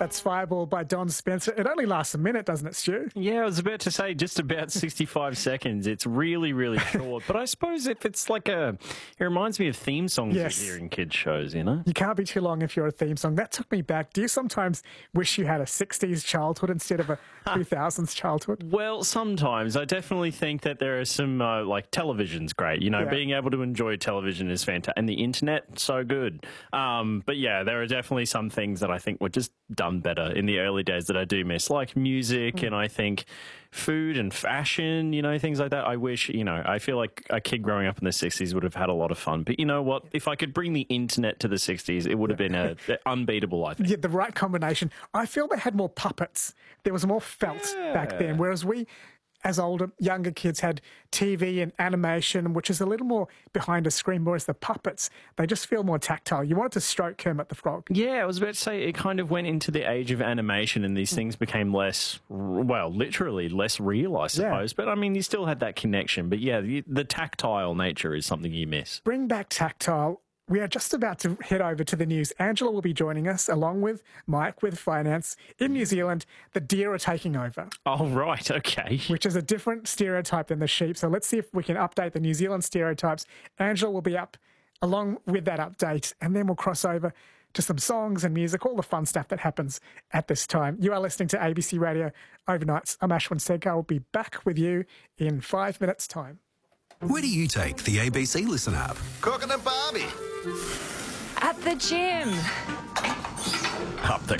That's Fireball by Don Spencer. It only lasts a minute, doesn't it, Stu? Yeah, I was about to say just about 65 seconds. It's really, really short. But I suppose if it's like it reminds me of theme songs Yes. you hear in kids' shows, you know? You can't be too long if you're a theme song. That took me back. Do you sometimes wish you had a 60s childhood instead of a 2000s childhood? Well, sometimes. I definitely think that there are some, like, television's great. You know, Yeah. being able to enjoy television is fantastic. And the internet, so good. But yeah, there are definitely some things that I think were just done better in the early days that I do miss, like music and I think food and fashion, you know, things like that. I wish, you know, I feel like a kid growing up in the 60s would have had a lot of fun. But you know what? If I could bring the internet to the 60s, it would have been unbeatable, I think. Yeah, the right combination. I feel they had more puppets. There was more felt back then, whereas we, as younger kids, had TV and animation, which is a little more behind a screen, whereas the puppets, they just feel more tactile. You wanted to stroke Kermit the Frog. Yeah, I was about to say it kind of went into the age of animation and these things became less, well, literally less real, I suppose. But I mean, you still had that connection. But yeah, the tactile nature is something you miss. Bring back tactile. We are just about to head over to the news. Angela will be joining us along with Mike with finance. In New Zealand, the deer are taking over. Oh, right, okay. Which is a different stereotype than the sheep. So let's see if we can update the New Zealand stereotypes. Angela will be up along with that update, and then we'll cross over to some songs and music, all the fun stuff that happens at this time. You are listening to ABC Radio Overnights. I'm Ashwin Sedkar. I'll be back with you in 5 minutes' time. Where do you take the ABC Listen app? Cooking and Barbie. At the gym. Up the